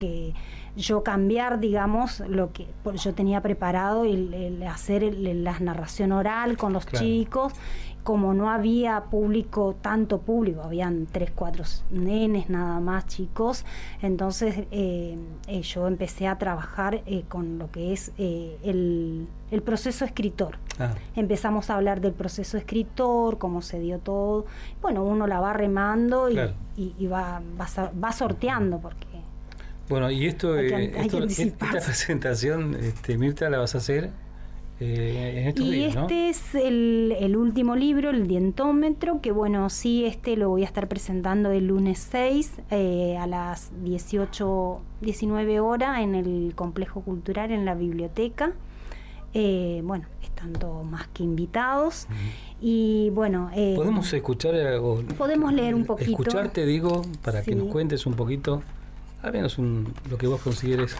que yo cambiar, digamos, lo que yo tenía preparado, el hacer la narración oral con los chicos. Como no había tanto público, habían 3, 4 nenes nada más, chicos, entonces yo empecé a trabajar con lo que es el proceso escritor. Empezamos a hablar del proceso escritor, cómo se dio todo. Bueno, uno la va remando y va sorteando, porque bueno, y esta presentación, Mirta, la vas a hacer en estos días, ¿no? Este es el último libro, El Dientómetro, que bueno, sí, lo voy a estar presentando el lunes 6 a las 19 horas en el Complejo Cultural, en la biblioteca. Bueno, están todos más que invitados. Y bueno, podemos escuchar podemos leer un poquito. Escucharte, digo, para que nos cuentes un poquito, al menos lo que vos consideres.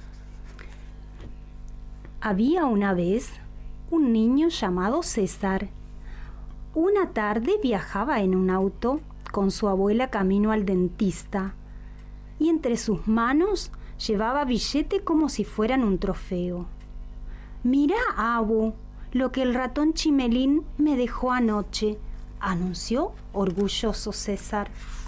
Había una vez un niño llamado César. Una tarde viajaba en un auto con su abuela camino al dentista, y entre sus manos llevaba billete como si fueran un trofeo. «Mirá, abu, lo que el ratón Chimelín me dejó anoche», anunció orgulloso César.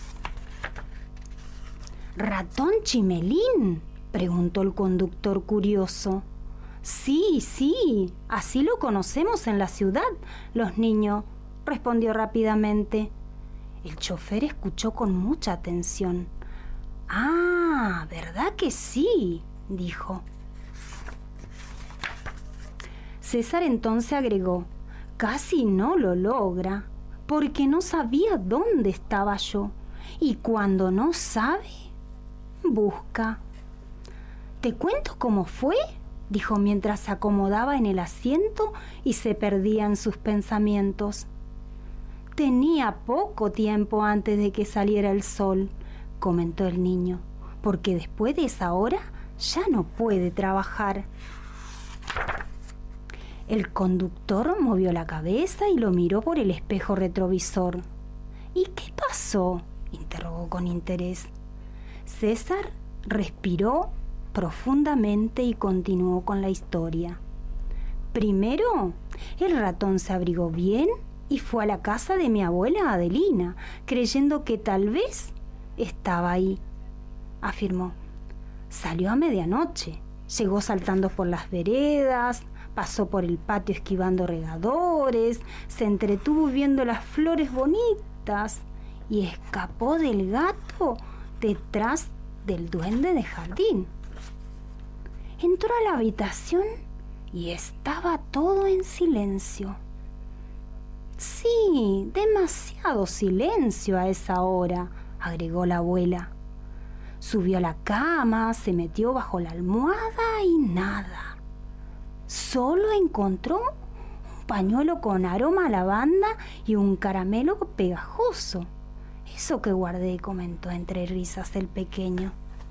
«¿Ratón Chimelín?», preguntó el conductor curioso. Sí, así lo conocemos en la ciudad, los niños», respondió rápidamente. El chofer escuchó con mucha atención. «Ah, ¿verdad que sí?», dijo. César entonces agregó: «Casi no lo logra, porque no sabía dónde estaba yo, y cuando no sabe, busca». «¿Te cuento cómo fue?», dijo mientras se acomodaba en el asiento y se perdía en sus pensamientos. «Tenía poco tiempo antes de que saliera el sol», comentó el niño, «porque después de esa hora ya no puede trabajar». El conductor movió la cabeza y lo miró por el espejo retrovisor. «¿Y qué pasó?», interrogó con interés. César respiró profundamente y continuó con la historia. «Primero, el ratón se abrigó bien y fue a la casa de mi abuela Adelina, creyendo que tal vez estaba ahí», afirmó. «Salió a medianoche, llegó saltando por las veredas, pasó por el patio esquivando regadores, se entretuvo viendo las flores bonitas y escapó del gato detrás del duende de jardín. Entró a la habitación y estaba todo en silencio». «Sí, demasiado silencio a esa hora», agregó la abuela. Subió a la cama, se metió bajo la almohada y nada. Solo encontró un pañuelo con aroma a lavanda y un caramelo pegajoso. «Eso que guardé», comentó entre risas el pequeño.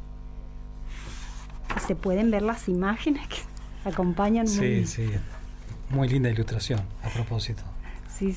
Se pueden ver las imágenes que acompañan. Sí, muy linda ilustración, a propósito. Sí.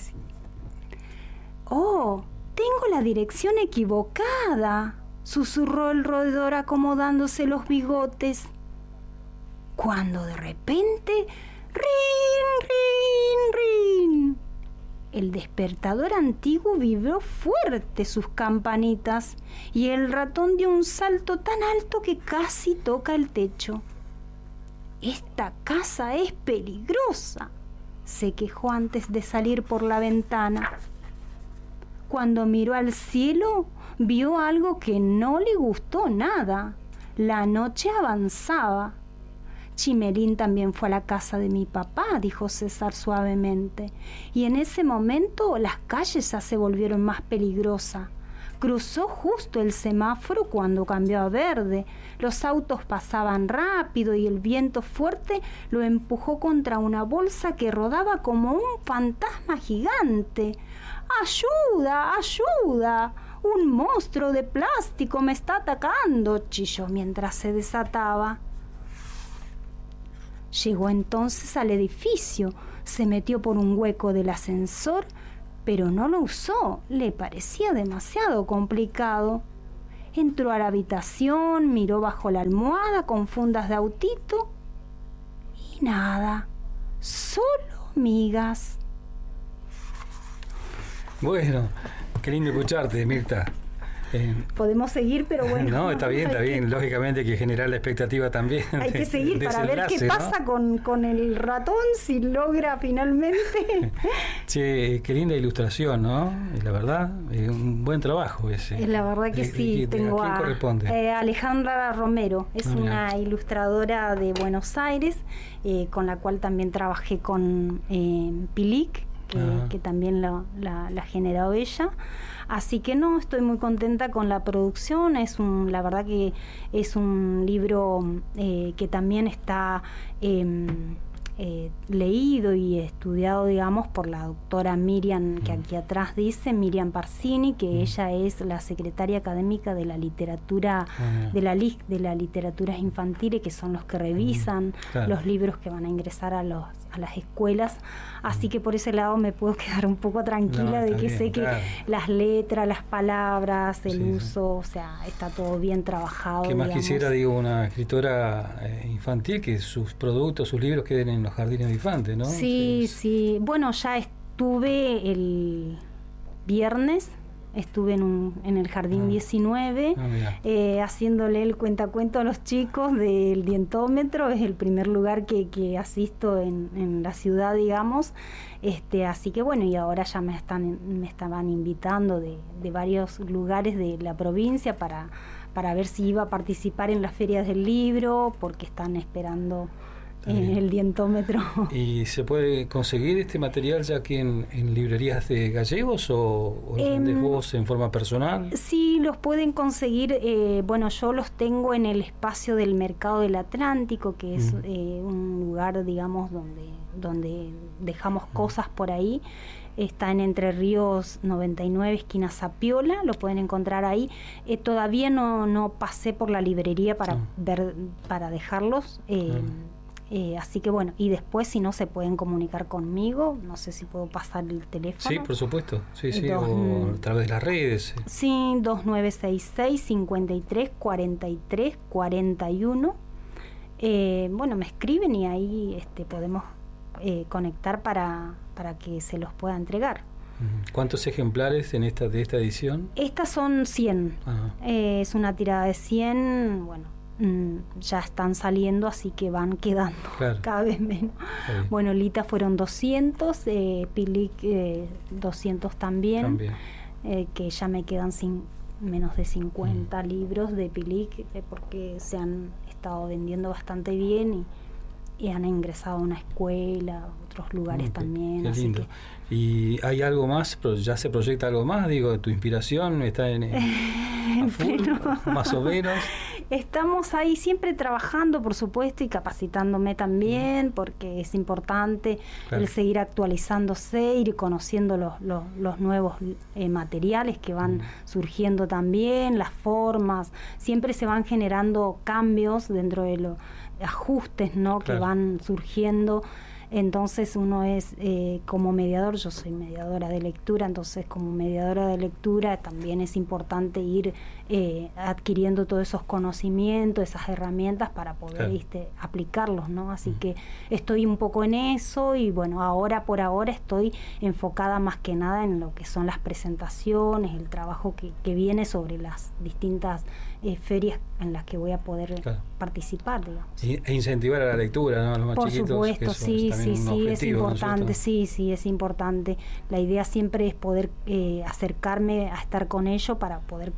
«Oh, tengo la dirección equivocada», susurró el roedor acomodándose los bigotes. Cuando de repente, ¡rin, rin, rin!, el despertador antiguo vibró fuerte sus campanitas y el ratón dio un salto tan alto que casi toca el techo. «Esta casa es peligrosa», se quejó antes de salir por la ventana. Cuando miró al cielo, vio algo que no le gustó nada. La noche avanzaba. «Chimelín también fue a la casa de mi papá», dijo César suavemente, «y en ese momento las calles ya se volvieron más peligrosas. Cruzó justo el semáforo cuando cambió a verde. Los autos pasaban rápido y el viento fuerte lo empujó contra una bolsa que rodaba como un fantasma gigante. ¡Ayuda! ¡Ayuda! Un monstruo de plástico me está atacando», chilló mientras se desataba. Llegó entonces al edificio, se metió por un hueco del ascensor, pero no lo usó, le parecía demasiado complicado. Entró a la habitación, miró bajo la almohada con fundas de autito y nada, solo migas. Bueno, qué lindo escucharte, Mirta. Podemos seguir, pero bueno. No, está bien. Lógicamente hay que generar la expectativa también. Hay que seguir para ver qué pasa, ¿no? con el ratón, si logra finalmente. Che, qué linda ilustración, ¿no? La verdad, un buen trabajo ese. Es la verdad que sí. Tengo ¿a quién corresponde? Alejandra Romero, es una ilustradora de Buenos Aires, con la cual también trabajé con Pilic, que también la ha generado ella. Así que no, estoy muy contenta con la producción. La verdad que es un libro que también está leído y estudiado, digamos, por la doctora Miriam, que aquí atrás dice, Miriam Parsini, que ella es la secretaria académica de la literatura, de la LIC, de las literaturas infantiles, que son los que revisan los libros que van a ingresar a las escuelas. Así que por ese lado me puedo quedar un poco tranquila de que sé que las letras, las palabras, el uso, o sea, está todo bien trabajado. ¿Qué más quisiera, una escritora infantil, que sus productos, sus libros queden en los jardines de infantes, ¿no? Sí. Bueno, ya estuve el viernes, estuve en el Jardín 19, haciéndole el cuentacuento a los chicos del dientómetro. Es el primer lugar que asisto en la ciudad, digamos. Así que bueno, y ahora ya me estaban invitando de varios lugares de la provincia para ver si iba a participar en las ferias del libro, porque están esperando el dientómetro. ¿Y se puede conseguir este material ya aquí en librerías de gallegos o lo vendés vos en forma personal? Sí, los pueden conseguir. Bueno, yo los tengo en el espacio del Mercado del Atlántico, que es un lugar, digamos, donde dejamos cosas por ahí. Está en Entre Ríos 99, esquina Zapiola, lo pueden encontrar ahí. Todavía no pasé por la librería para dejarlos. Así que bueno, y después si no se pueden comunicar conmigo, no sé si puedo pasar el teléfono. Sí, por supuesto, o a través de las redes. Sí, 2966-5343-41. Bueno, me escriben y ahí podemos conectar para que se los pueda entregar. ¿Cuántos ejemplares de esta edición? Estas son 100. Es una tirada de 100, bueno. Ya están saliendo, así que van quedando cada vez menos. Bueno, Lita fueron 200, Pilic 200 también. Que ya me quedan menos de 50 libros de Pilic, porque se han estado vendiendo bastante bien y han ingresado a una escuela, otros lugares también. Qué lindo. ¿Y hay algo más? ¿Ya se proyecta algo más? Digo, ¿tu inspiración está a full, más o menos? Estamos ahí siempre trabajando, por supuesto, y capacitándome también, porque es importante el seguir actualizándose, ir conociendo los nuevos materiales que van surgiendo también, las formas. Siempre se van generando cambios dentro de los ajustes, ¿no? Que van surgiendo. Entonces uno es como mediador, yo soy mediadora de lectura, entonces como mediadora de lectura también es importante ir adquiriendo todos esos conocimientos, esas herramientas para poder aplicarlos, ¿no? Así que estoy un poco en eso y bueno, por ahora estoy enfocada más que nada en lo que son las presentaciones, el trabajo que viene sobre las distintas ferias en las que voy a poder participar, digamos. E incentivar a la lectura, ¿no? A los más chiquitos. Por supuesto, sí, es importante, sí, es importante. La idea siempre es poder acercarme a estar con ellos para poder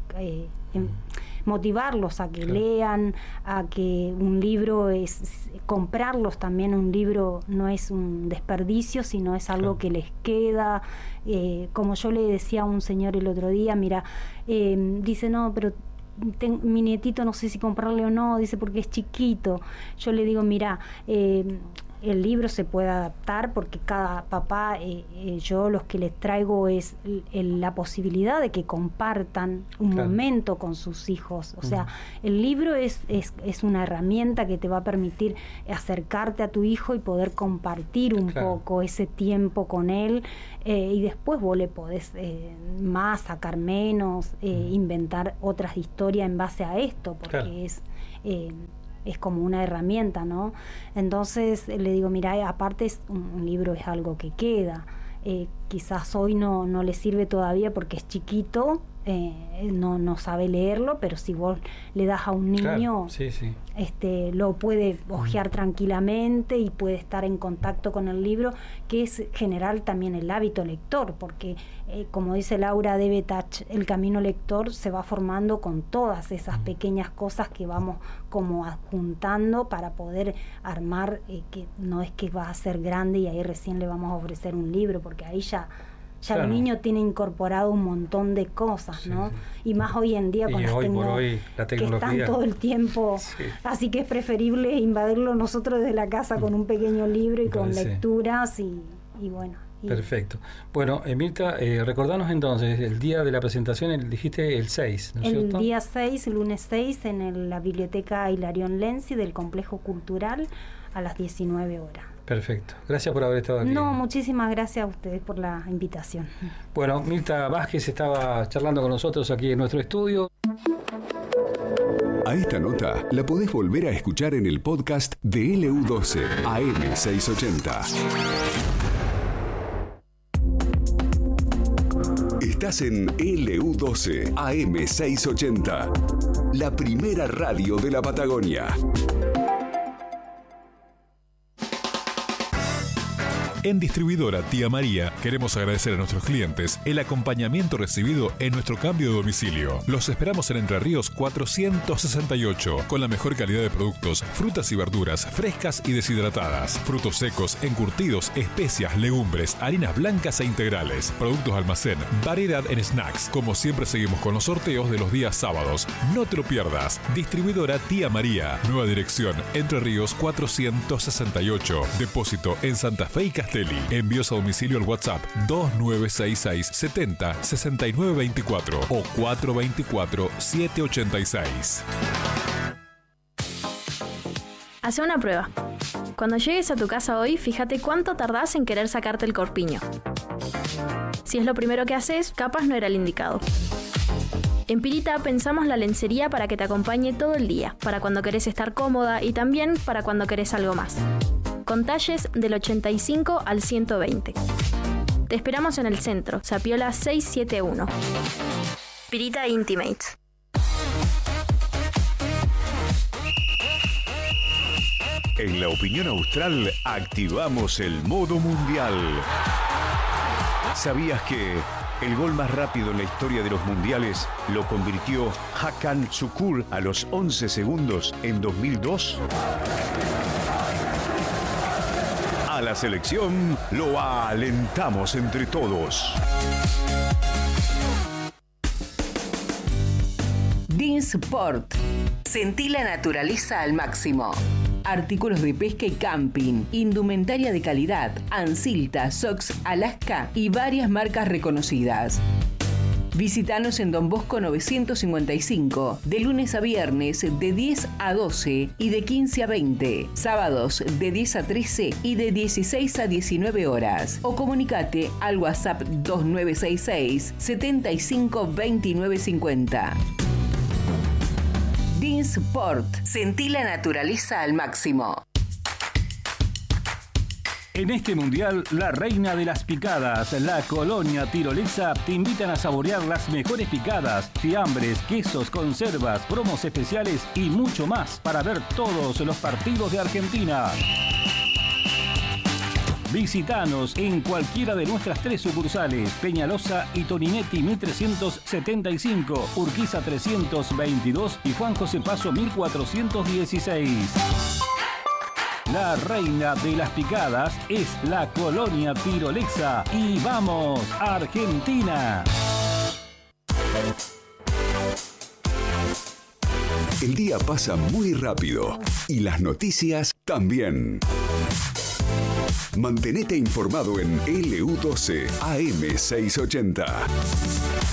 motivarlos a que lean, a que un libro comprarlos también, un libro no es un desperdicio, sino es algo que les queda. Como yo le decía a un señor el otro día, mira, dice, no, pero mi nietito no sé si comprarle o no, dice porque es chiquito. Yo le digo, mira, el libro se puede adaptar porque cada papá, yo los que les traigo es la posibilidad de que compartan un momento con sus hijos. O sea, el libro es una herramienta que te va a permitir acercarte a tu hijo y poder compartir un poco ese tiempo con él, y después vos le podés más, sacar menos, inventar otras historias en base a esto, porque es como una herramienta, ¿no? Entonces le digo, mira, aparte un libro es algo que queda, quizás hoy no le sirve todavía porque es chiquito, no sabe leerlo, pero si vos le das a un niño, lo puede hojear tranquilamente y puede estar en contacto con el libro, que es generar también el hábito lector, porque como dice Laura Debetach, el camino lector se va formando con todas esas pequeñas cosas que vamos como adjuntando para poder armar, que no es que va a ser grande y ahí recién le vamos a ofrecer un libro, porque ahí ya el niño tiene incorporado un montón de cosas, ¿no? Y más hoy en día con la tecnología que están todo el tiempo. Así que es preferible invadirlo nosotros desde la casa con un pequeño libro y con lecturas y bueno. Perfecto. Bueno, Mirta, recordanos entonces, el día de la presentación, dijiste el 6, ¿no es cierto? El día 6, lunes 6, en la Biblioteca Hilarión Lenzi del Complejo Cultural a las 19 horas. Perfecto. Gracias por haber estado aquí. No, muchísimas gracias a ustedes por la invitación. Bueno, Mirta Vázquez estaba charlando con nosotros aquí en nuestro estudio. A esta nota la podés volver a escuchar en el podcast de LU12 AM680. Estás en LU12 AM680, la primera radio de la Patagonia. En Distribuidora Tía María queremos agradecer a nuestros clientes el acompañamiento recibido en nuestro cambio de domicilio. Los esperamos en Entre Ríos 468 con la mejor calidad de productos, frutas y verduras frescas y deshidratadas, frutos secos, encurtidos, especias, legumbres, harinas blancas e integrales, productos almacén, variedad en snacks. Como siempre seguimos con los sorteos de los días sábados. No te lo pierdas. Distribuidora Tía María. Nueva dirección Entre Ríos 468. Depósito en Santa Fe y Castelli. Envíos a domicilio al WhatsApp 2966 70 69 24 o 424 786. Hace una prueba. Cuando llegues a tu casa hoy, fíjate cuánto tardás en querer sacarte el corpiño. Si es lo primero que haces, capaz no era el indicado. En Pirita pensamos la lencería para que te acompañe todo el día, para cuando querés estar cómoda y también para cuando querés algo más. Con talles del 85 al 120. Te esperamos en el centro, Zapiola 671. Pirita Intimates. En la opinión austral activamos el modo mundial. ¿Sabías que el gol más rápido en la historia de los mundiales lo convirtió Hakan Şükür a los 11 segundos en 2002? A la selección lo alentamos entre todos. Dinsport. Sentí la naturaleza al máximo. Artículos de pesca y camping, indumentaria de calidad, Ansilta, Sox, Alaska y varias marcas reconocidas. Visítanos en Don Bosco 955, de lunes a viernes de 10 a 12 y de 15 a 20, sábados de 10 a 13 y de 16 a 19 horas. O comunicate al WhatsApp 2966 75 29 50. Dinsport. Sentí la naturaleza al máximo. En este mundial, la reina de las picadas, la colonia tirolesa, te invitan a saborear las mejores picadas, fiambres, quesos, conservas, promos especiales y mucho más para ver todos los partidos de Argentina. Visítanos en cualquiera de nuestras 3 sucursales, Peñalosa y Toninetti 1375, Urquiza 322 y Juan José Paso 1416. La reina de las picadas es la colonia tirolesa. ¡Y vamos, Argentina! El día pasa muy rápido y las noticias también. Mantenete informado en LU12 AM680.